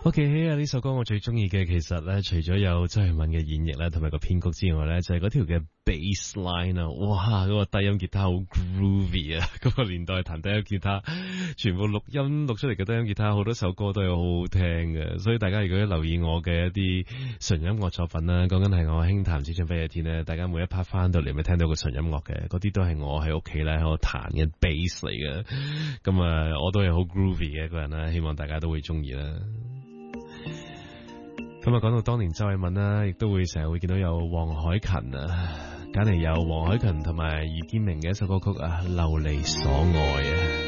OK 啊！呢首歌我最中意嘅，其實咧除咗有周慧敏嘅演繹咧，同埋個編曲之外咧，就係嗰條嘅 bass line 啊！哇，嗰個低音吉他好 groovy 啊！嗰個年代彈低音吉他，全部錄音錄出嚟嘅低音吉他，好多首歌都係好好聽嘅。所以大家如果留意我嘅一啲純音樂作品啦，講緊係我輕彈《只想飛嘅天》咧，大家每一 part 翻到嚟咪聽到個純音樂嘅，嗰啲都係我喺屋企咧喺度彈嘅 bass 嚟嘅。咁啊，我都係好 groovy 嘅一個人啦，希望大家都會中意啦。咁啊，講到當年周慧敏啦，亦都會成日會見到有黃凱芹啊，揀嚟有黃凱芹同埋易建明嘅一首歌曲啊，《流離所愛》啊。